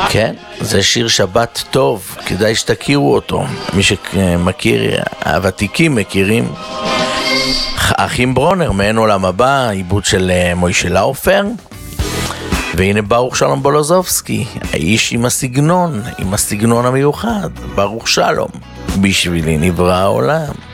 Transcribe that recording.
כן, זה שיר שבת טוב, כדאי שתכירו אותו. מי שמכיר, הוותיקים מכירים. אחים ברונר, מעין עולם הבא, עיבוד של מוישה לאופר. והנה ברוך שלום בולוזובסקי, האיש עם הסגנון המיוחד, ברוך שלום, בשבילי נברא העולם.